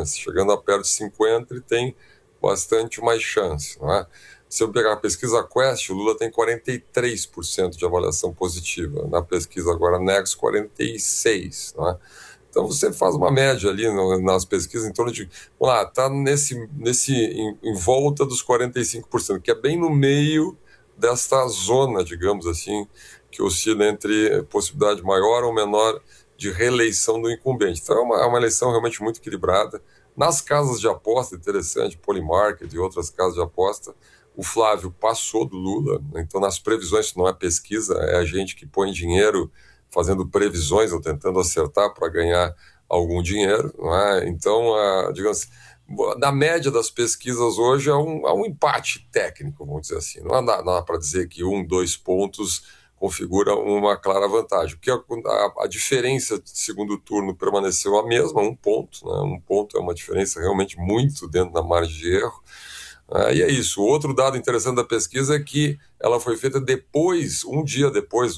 chance. Chegando a perto de 50, ele tem bastante mais chance, não é? Se eu pegar a pesquisa Quest, o Lula tem 43% de avaliação positiva. Na pesquisa agora Nexo, 46%, não é? Então você faz uma média ali nas pesquisas em torno de, vamos lá, está em volta dos 45%, que é bem no meio desta zona, digamos assim, que oscila entre possibilidade maior ou menor de reeleição do incumbente. Então é uma eleição realmente muito equilibrada. Nas casas de aposta, interessante, Polymarket e outras casas de aposta, o Flávio passou do Lula, então nas previsões, isso não é pesquisa, é a gente que põe dinheiro fazendo previsões ou tentando acertar para ganhar algum dinheiro, não é? Então, digamos assim, na média das pesquisas hoje há um empate técnico, vamos dizer assim, não dá para dizer que 2 pontos configura uma clara vantagem, porque a diferença de segundo turno permaneceu a mesma, 1 ponto, né? 1 ponto é uma diferença realmente muito dentro da margem de erro. E é isso. O outro dado interessante da pesquisa é que ela foi feita depois, um dia depois,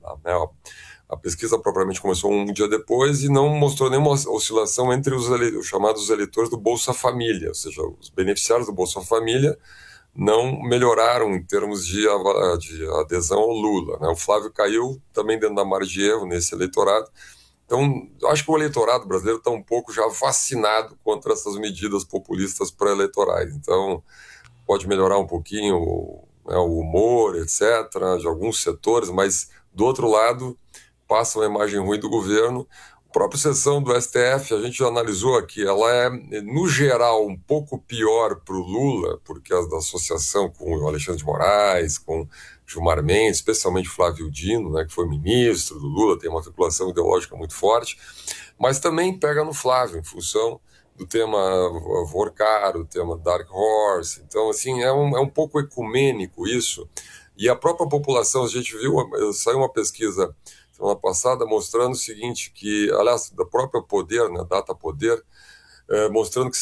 a pesquisa propriamente começou um dia depois e não mostrou nenhuma oscilação entre os chamados eleitores do Bolsa Família, ou seja, os beneficiários do Bolsa Família não melhoraram em termos de adesão ao Lula, né? O Flávio caiu também dentro da margem de erro nesse eleitorado. Então, eu acho que o eleitorado brasileiro está um pouco já vacinado contra essas medidas populistas pré-eleitorais. Então, pode melhorar um pouquinho o humor, etc., de alguns setores, mas, do outro lado, passa uma imagem ruim do governo. A própria sessão do STF, a gente já analisou aqui, ela é, no geral, um pouco pior para o Lula, porque a da associação com o Alexandre de Moraes, com Gilmar Mendes, especialmente Flávio Dino, né, que foi ministro do Lula, tem uma vinculação ideológica muito forte, mas também pega no Flávio, em função do tema Vorcar, o tema Dark Horse. Então, assim, é um pouco ecumênico isso, e a própria população, a gente viu, saiu uma pesquisa semana passada mostrando o seguinte, que, aliás, da própria Poder, né, Data Poder, mostrando que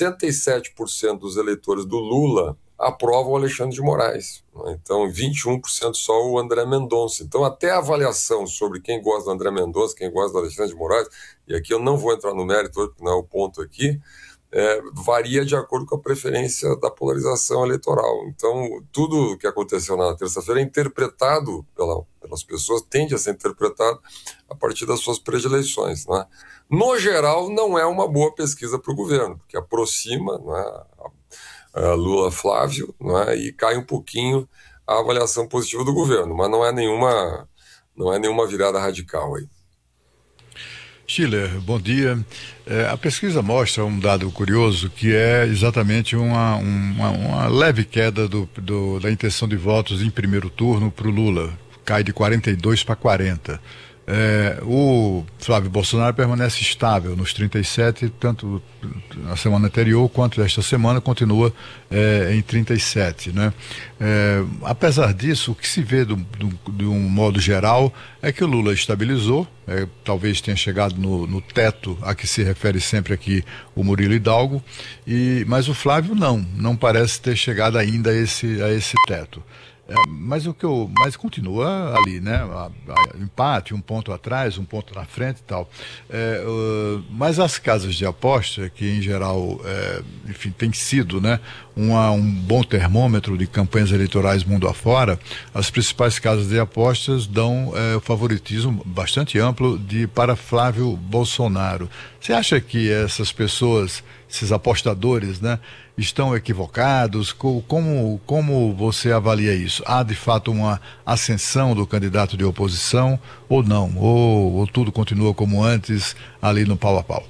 67% dos eleitores do Lula aprovam o Alexandre de Moraes, né? Então 21% só o André Mendonça. Então até a avaliação sobre quem gosta do André Mendonça, quem gosta do Alexandre de Moraes, e aqui eu não vou entrar no mérito, porque não é o ponto aqui, varia de acordo com a preferência da polarização eleitoral. Então tudo o que aconteceu na terça-feira é interpretado pelas pessoas, tende a ser interpretado a partir das suas predileções, né? No geral, não é uma boa pesquisa para o governo, porque aproxima, né, Lula-Flávio, né, e cai um pouquinho a avaliação positiva do governo, mas não é nenhuma virada radical aí. Schiller, bom dia. A pesquisa mostra um dado curioso, que é exatamente uma leve queda da intenção de votos em primeiro turno para o Lula. Cai de 42 para 40. O Flávio Bolsonaro permanece estável nos 37, tanto na semana anterior quanto esta semana continua em 37, né? Apesar disso, o que se vê de um modo geral é que o Lula estabilizou, talvez tenha chegado no teto a que se refere sempre aqui o Murilo Hidalgo, mas o Flávio não parece ter chegado ainda a esse teto. Mas continua ali, né? Empate, 1 ponto atrás, 1 ponto na frente e tal. Mas as casas de aposta, que em geral, enfim, tem sido, né, um bom termômetro de campanhas eleitorais mundo afora, as principais casas de apostas dão favoritismo bastante amplo para Flávio Bolsonaro. Você acha que essas pessoas, esses apostadores, né, estão equivocados? Como você avalia isso? Há de fato uma ascensão do candidato de oposição ou não? Ou tudo continua como antes, ali no pau a pau?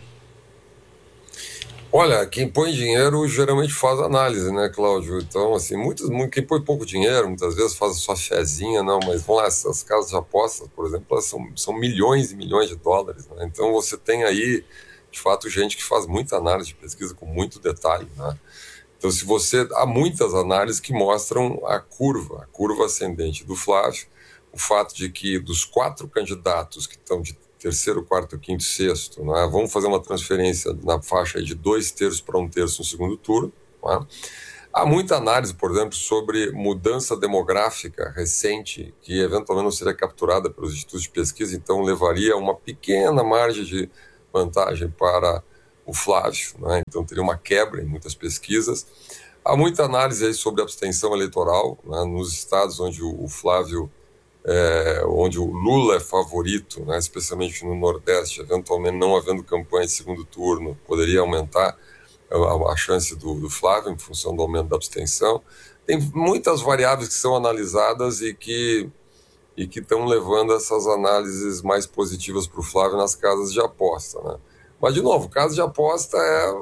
Olha, quem põe dinheiro geralmente faz análise, né, Cláudio? Então, assim, quem põe pouco dinheiro, muitas vezes faz a sua fezinha, não, mas vamos lá, essas casas de apostas, por exemplo, elas são milhões e milhões de dólares, né? Então você tem aí, de fato, gente que faz muita análise de pesquisa com muito detalhe, né? Então, há muitas análises que mostram a curva ascendente do Flávio, o fato de que dos 4 candidatos que estão de terceiro, quarto, quinto, sexto, né, vamos fazer uma transferência na faixa de 2/3 para 1/3 no segundo turno, né? Há muita análise, por exemplo, sobre mudança demográfica recente, que eventualmente não seria capturada pelos institutos de pesquisa, então levaria a uma pequena margem de vantagem para o Flávio, né? Então teria uma quebra em muitas pesquisas. Há muita análise aí sobre abstenção eleitoral, né? Nos estados onde o Flávio, onde o Lula é favorito, né? Especialmente no Nordeste, eventualmente não havendo campanha de segundo turno, poderia aumentar a chance do Flávio em função do aumento da abstenção. Tem muitas variáveis que são analisadas e que estão levando essas análises mais positivas para o Flávio nas casas de aposta, né? Mas, de novo, casa de aposta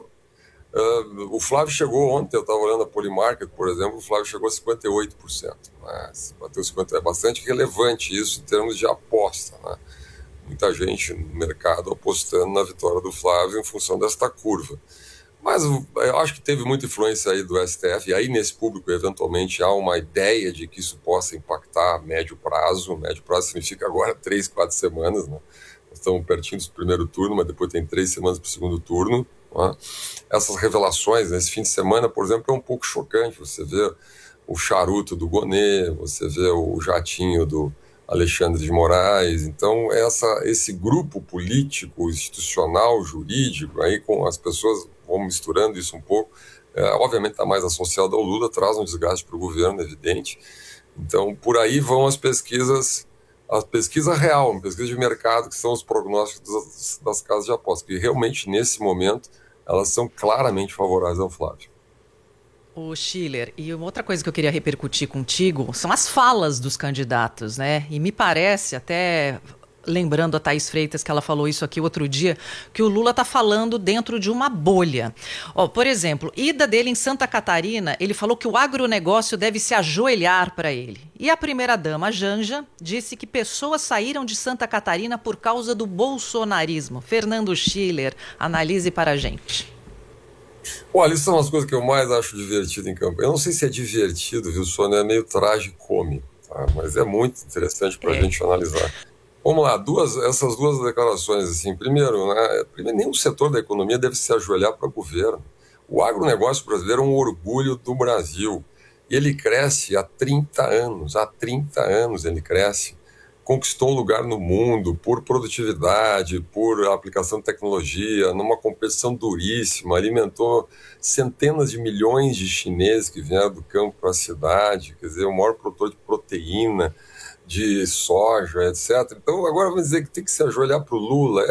o Flávio chegou ontem, eu estava olhando a Polymarket, por exemplo, o Flávio chegou a 58%. Né? Bateu 50%, é bastante relevante isso em termos de aposta, né? Muita gente no mercado apostando na vitória do Flávio em função desta curva. Mas eu acho que teve muita influência aí do STF, e aí nesse público, eventualmente, há uma ideia de que isso possa impactar a médio prazo. Médio prazo significa agora 3, 4 semanas, né? Estamos pertinho do primeiro turno, mas depois tem 3 semanas para o segundo turno. Né? Essas revelações, nesse fim de semana, por exemplo, é um pouco chocante. Você vê o charuto do Gonê, você vê o jatinho do Alexandre de Moraes. Então, esse grupo político, institucional, jurídico, aí com as pessoas vão misturando isso um pouco, obviamente está mais associado ao Lula, traz um desgaste para o governo, evidente. Então, por aí vão as pesquisas, a pesquisa real, a pesquisa de mercado, que são os prognósticos das casas de apostas, que realmente, nesse momento, elas são claramente favoráveis ao Flávio. O Schiller, e uma outra coisa que eu queria repercutir contigo são as falas dos candidatos, né? E me parece, até lembrando a Thaís Freitas, que ela falou isso aqui outro dia, que o Lula está falando dentro de uma bolha. Por exemplo, ida dele em Santa Catarina, ele falou que o agronegócio deve se ajoelhar para ele. E a primeira-dama, Janja, disse que pessoas saíram de Santa Catarina por causa do bolsonarismo. Fernando Schiller, analise para a gente. Olha, isso são as coisas que eu mais acho divertido em campanha. Eu não sei se é divertido, viu, Sônia? É meio tragicômico, tá? Mas é muito interessante para a gente analisar. Vamos lá, essas duas declarações, assim. Primeiro, né, nenhum setor da economia deve se ajoelhar para o governo. O agronegócio brasileiro é um orgulho do Brasil. E ele cresce há 30 anos. Há 30 anos ele cresce. Conquistou um lugar no mundo por produtividade, por aplicação de tecnologia, numa competição duríssima, alimentou centenas de milhões de chineses que vieram do campo para a cidade, quer dizer, o maior produtor de proteína, de soja, etc. Então, agora vamos dizer que tem que se ajoelhar para o Lula.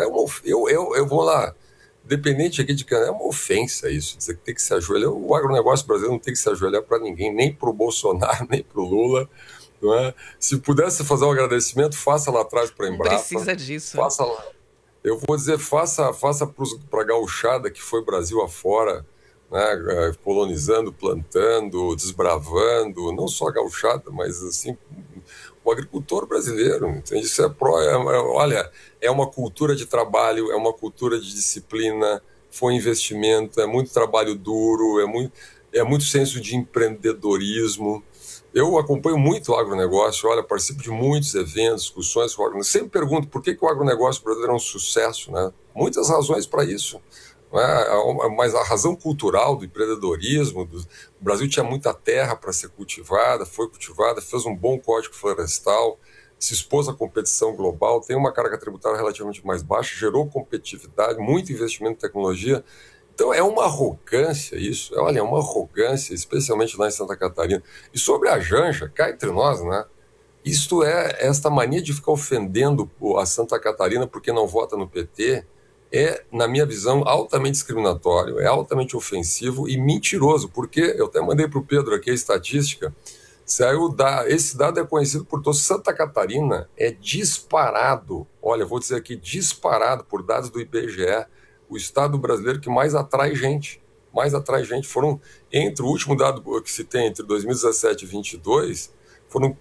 Eu vou lá, dependente aqui de quem, é uma ofensa isso, dizer que tem que se ajoelhar. O agronegócio brasileiro não tem que se ajoelhar para ninguém, nem para o Bolsonaro, nem para o Lula. Não é? Se pudesse fazer um agradecimento, faça lá atrás para a Embrapa. Não precisa disso. Faça lá. Eu vou dizer, faça para a gauchada que foi Brasil afora, né, colonizando, plantando, desbravando, não só a gauchada, mas assim, o agricultor brasileiro. Entende? Isso olha, é uma cultura de trabalho, é uma cultura de disciplina, foi investimento, é muito trabalho duro, é muito senso de empreendedorismo. Eu acompanho muito o agronegócio, olha, participo de muitos eventos, discussões com o agronegócio. Sempre pergunto por que o agronegócio brasileiro é um sucesso, né? Muitas razões para isso. Né? Mas a razão cultural do empreendedorismo, o Brasil tinha muita terra para ser cultivada, foi cultivada, fez um bom código florestal, se expôs à competição global, tem uma carga tributária relativamente mais baixa, gerou competitividade, muito investimento em tecnologia. Então é uma arrogância isso, olha, é uma arrogância, especialmente lá em Santa Catarina. E sobre a Janja, cá entre nós, né? Isto é, esta mania de ficar ofendendo a Santa Catarina porque não vota no PT, na minha visão, altamente discriminatório, é altamente ofensivo e mentiroso, porque eu até mandei para o Pedro aqui a estatística, esse dado é conhecido por todos. Santa Catarina é disparado, olha, vou dizer aqui, disparado por dados do IBGE, o estado brasileiro que mais atrai gente. Foram, entre o último dado que se tem, entre 2017 e 2022, foram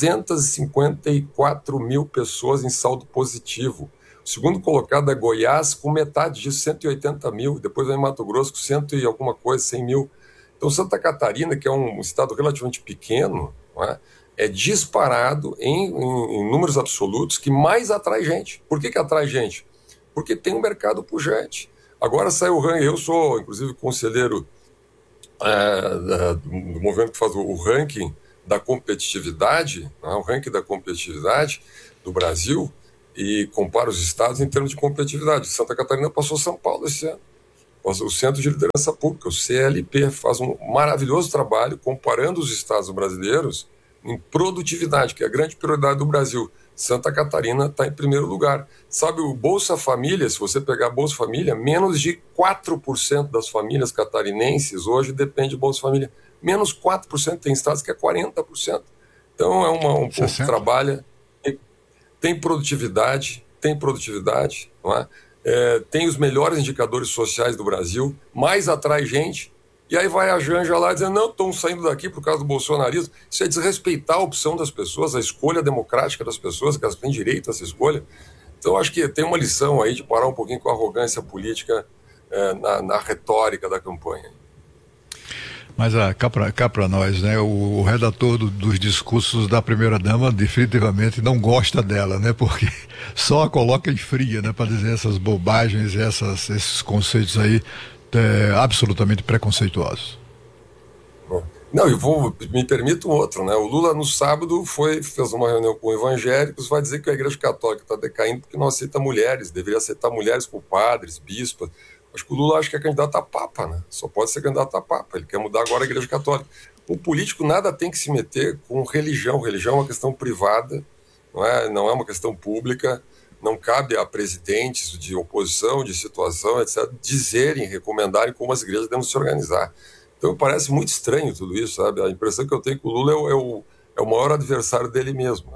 354 mil pessoas em saldo positivo. O segundo colocado é Goiás, com metade disso, 180 mil. Depois vem Mato Grosso, com 100 e alguma coisa, 100 mil. Então, Santa Catarina, que é um estado relativamente pequeno, não é disparado em números absolutos que mais atrai gente. Por que atrai gente? Porque tem um mercado pujante. Agora saiu o ranking, eu sou, inclusive, conselheiro do movimento que faz o ranking da competitividade, o ranking da competitividade do Brasil, e compara os estados em termos de competitividade. Santa Catarina passou São Paulo esse ano. O Centro de Liderança Pública, o CLP, faz um maravilhoso trabalho comparando os estados brasileiros em produtividade, que é a grande prioridade do Brasil. Santa Catarina está em primeiro lugar. Sabe, o Bolsa Família, se você pegar Bolsa Família, menos de 4% das famílias catarinenses hoje depende de Bolsa Família. Menos 4%, tem estados que é 40%. Então é um povo que trabalha, tem produtividade, não é? Tem os melhores indicadores sociais do Brasil, mais atrai gente. E aí vai a Janja lá dizendo, não, estão saindo daqui por causa do bolsonarismo. Isso é desrespeitar a opção das pessoas, a escolha democrática das pessoas, que elas têm direito a essa escolha. Então, acho que tem uma lição aí de parar um pouquinho com a arrogância política na retórica da campanha. Mas cá para nós, né? O redator dos discursos da primeira-dama definitivamente não gosta dela, né? Porque só a coloca em fria, né? Para dizer essas bobagens, esses conceitos aí absolutamente preconceituosos. Não, me permito um outro, né? O Lula no sábado fez uma reunião com evangélicos, vai dizer que a Igreja Católica está decaindo porque não aceita mulheres, deveria aceitar mulheres como padres, bispas. Acho que o Lula que é candidato a papa, né? Só pode ser candidato a papa, ele quer mudar agora a Igreja Católica. O político nada tem que se meter com religião, religião é uma questão privada, não é uma questão pública. Não cabe a presidentes de oposição, de situação, etc., dizerem, recomendarem como as igrejas devem se organizar. Então, parece muito estranho tudo isso, sabe? A impressão que eu tenho que o Lula é o maior adversário dele mesmo. Né?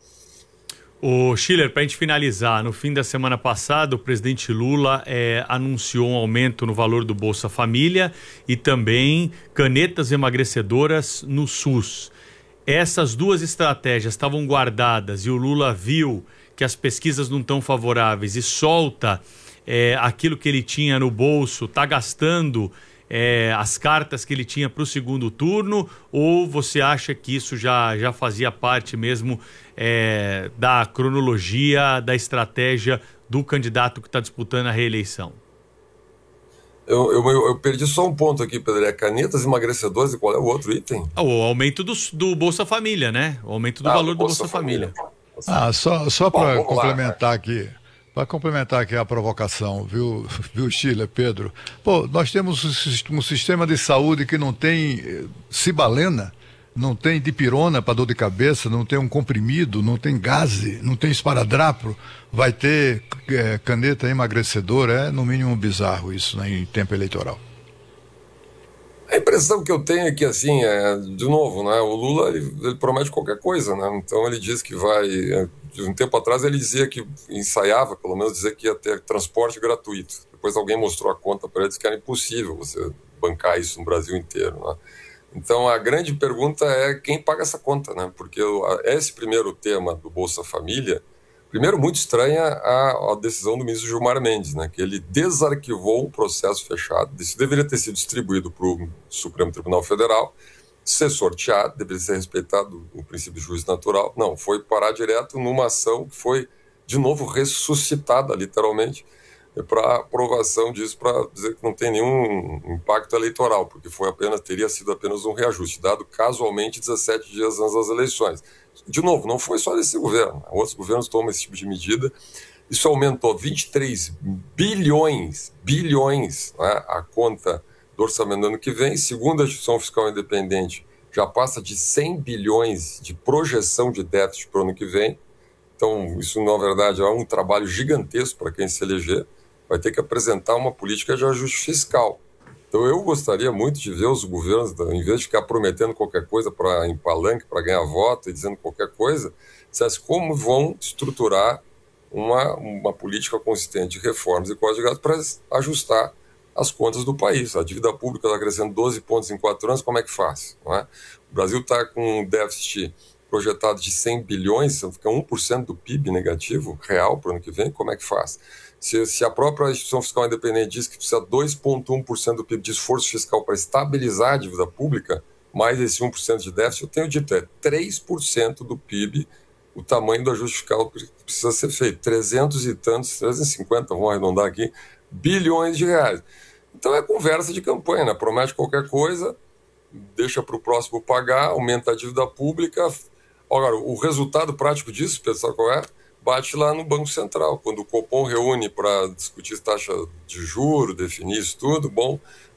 O Schiller, para a gente finalizar, no fim da semana passada, o presidente Lula anunciou um aumento no valor do Bolsa Família e também canetas emagrecedoras no SUS. Essas duas estratégias estavam guardadas e o Lula viu que as pesquisas não estão favoráveis e solta aquilo que ele tinha no bolso, está gastando as cartas que ele tinha para o segundo turno, ou você acha que isso já fazia parte mesmo da cronologia, da estratégia do candidato que está disputando a reeleição? Eu perdi só um ponto aqui, Pedro. Canetas emagrecedoras e qual é o outro item? O aumento do Bolsa Família, né? O aumento do valor do Bolsa Família. Só para complementar aqui. Para complementar aqui a provocação, viu, Schiller, Pedro? Pô, nós temos um sistema de saúde que não tem cibalena, não tem dipirona para dor de cabeça, não tem um comprimido, não tem gaze, não tem esparadrapo, vai ter caneta emagrecedora, é no mínimo bizarro isso, né, em tempo eleitoral. A impressão que eu tenho é que, assim, de novo, né, o Lula ele promete qualquer coisa, né? Então ele diz que vai... De um tempo atrás ele dizia que ensaiava, pelo menos, dizer que ia ter transporte gratuito. Depois alguém mostrou a conta para ele, disse que era impossível você bancar isso no Brasil inteiro, né? Então a grande pergunta é quem paga essa conta, né? Porque esse primeiro tema do Bolsa Família, primeiro muito estranha a decisão do ministro Gilmar Mendes, né? Que ele desarquivou o processo fechado. Isso deveria ter sido distribuído para o Supremo Tribunal Federal, ser sorteado, deveria ser respeitado o princípio de juízo natural. Não, foi parar direto numa ação que foi, de novo, ressuscitada, literalmente, para aprovação disso, para dizer que não tem nenhum impacto eleitoral, porque teria sido apenas um reajuste, dado casualmente 17 dias antes das eleições. De novo, não foi só desse governo, outros governos tomam esse tipo de medida. Isso aumentou 23 bilhões, né, a conta do orçamento do ano que vem. Segundo a Instituição Fiscal Independente, já passa de 100 bilhões de projeção de déficit para o ano que vem. Então, isso, na verdade, é um trabalho gigantesco para quem se eleger. Vai ter que apresentar uma política de ajuste fiscal. Então, eu gostaria muito de ver os governos, em vez de ficar prometendo qualquer coisa em palanque, para ganhar voto e dizendo qualquer coisa, dissesse como vão estruturar uma política consistente de reformas e código de gasto para ajustar as contas do país. A dívida pública está crescendo 12 pontos em 4 anos, como é que faz? Não é? O Brasil está com um déficit projetado de 100 bilhões, fica 1% do PIB negativo, real, para o ano que vem, como é que faz? Se a própria Instituição Fiscal Independente diz que precisa 2,1% do PIB de esforço fiscal para estabilizar a dívida pública, mais esse 1% de déficit, eu tenho dito, 3% do PIB o tamanho do ajuste fiscal que precisa ser feito. 350, vamos arredondar aqui, bilhões de reais. Então é conversa de campanha, né? Promete qualquer coisa, deixa para o próximo pagar, aumenta a dívida pública. Agora, o resultado prático disso, pessoal, qual é? bate lá no Banco Central. Quando o Copom reúne para discutir taxa de juros, definir isso tudo, bom,